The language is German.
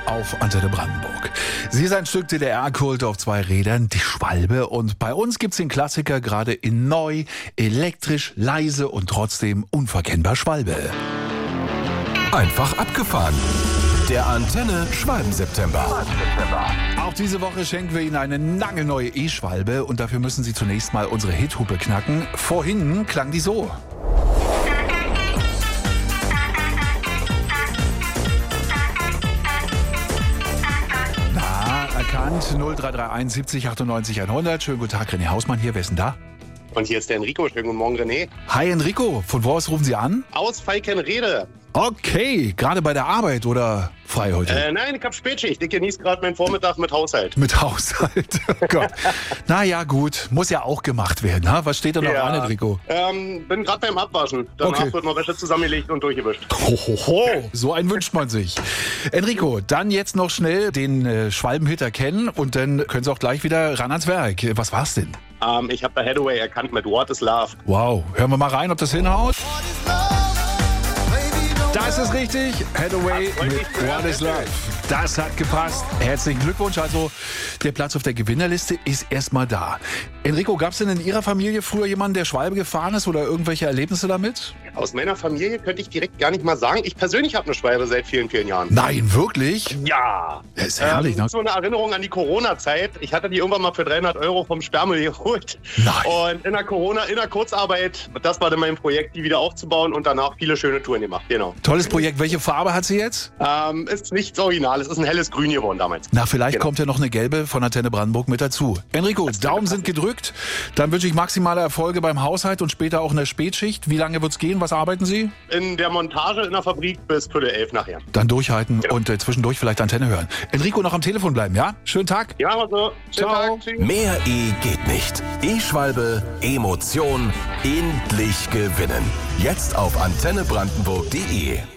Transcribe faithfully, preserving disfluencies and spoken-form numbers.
auf Antenne Brandenburg. Sie ist ein Stück D D R-Kult auf zwei Rädern, die Schwalbe. Und bei uns gibt's den Klassiker gerade in neu, elektrisch, leise und trotzdem unverkennbar Schwalbe. Einfach abgefahren. Der Antenne Schwalben-September. Auch diese Woche schenken wir Ihnen eine nagelneue E-Schwalbe und dafür müssen Sie zunächst mal unsere Hithupe knacken. Vorhin klang die so. Na, erkannt. null drei drei eins siebzig achtundneunzig hundert. Schönen guten Tag, René Hausmann hier. Wer ist denn da? Und hier ist der Enrico. Schönen guten Morgen, René. Hi Enrico, von wo aus rufen Sie an? Aus Falkenrede. Okay, gerade bei der Arbeit oder frei heute? Äh, nein, ich hab Spätschicht. Ich genieße gerade meinen Vormittag mit Haushalt. Mit Haushalt, oh Gott. Na ja, gut, muss ja auch gemacht werden. Ha? Was steht da noch Ja. an, Enrico? Ähm, bin gerade beim Abwaschen. Danach Okay. wird noch Wäsche zusammengelegt und durchgewischt. Hohoho, so einen wünscht man sich. Enrico, dann jetzt noch schnell den äh, Schwalbenhit erkennen und dann können Sie auch gleich wieder ran ans Werk. Was war's denn? Ähm, ich habe da Hathaway erkannt mit What is Love. Wow, hören wir mal rein, ob das hinhaut. Das ist richtig. Hathaway Das freut mit mich zu hören, What is bitte. Love. Das hat gepasst. Herzlichen Glückwunsch. Also der Platz auf der Gewinnerliste ist erstmal da. Enrico, gab es denn in Ihrer Familie früher jemanden, der Schwalbe gefahren ist oder irgendwelche Erlebnisse damit? Aus meiner Familie könnte ich direkt gar nicht mal sagen. Ich persönlich habe eine Schwalbe seit vielen, vielen Jahren. Nein, wirklich? Ja. Das ist herrlich, ähm, ne? So eine Erinnerung an die Corona-Zeit. Ich hatte die irgendwann mal für dreihundert Euro vom Sperrmüll geholt. Nein. Und in der Corona, in der Kurzarbeit, das war dann mein Projekt, die wieder aufzubauen und danach viele schöne Touren gemacht. Genau. Tolles Projekt. Welche Farbe hat sie jetzt? Ähm, ist nichts Originales, ist ein helles Grün geworden damals. Na, vielleicht Genau. kommt ja noch eine gelbe von Antenne Brandenburg mit dazu. Enrico, Daumen sind gedrückt. Dann wünsche ich maximale Erfolge beim Haushalt und später auch in der Spätschicht. Wie lange wird's gehen? Was arbeiten Sie? In der Montage in der Fabrik bis Viertel elf nachher. Dann durchhalten Genau. und äh, zwischendurch vielleicht Antenne hören. Enrico, noch am Telefon bleiben, ja? Schönen Tag. Ja, also. Schönen Ciao. Tag. Tschüss. Mehr E geht nicht. E-Schwalbe, Emotion, endlich gewinnen. Jetzt auf antenne brandenburg punkt de.